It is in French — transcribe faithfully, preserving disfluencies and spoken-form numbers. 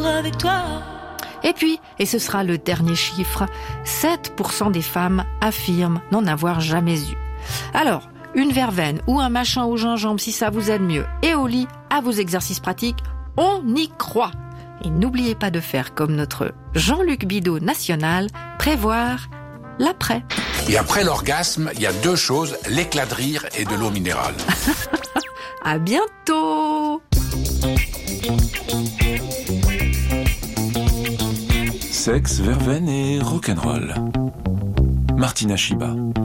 l'amour avec toi. Et puis, et ce sera le dernier chiffre, sept pour cent des femmes affirment n'en avoir jamais eu. Alors, une verveine ou un machin au gingembre si ça vous aide mieux, et au lit, à vos exercices pratiques, on y croit. Et n'oubliez pas de faire comme notre Jean-Luc Bidault national, prévoir l'après. Et après l'orgasme, il y a deux choses, l'éclat de rire et de l'eau minérale. À bientôt. Sexe, verveine et rock'n'roll. Martina Chiba.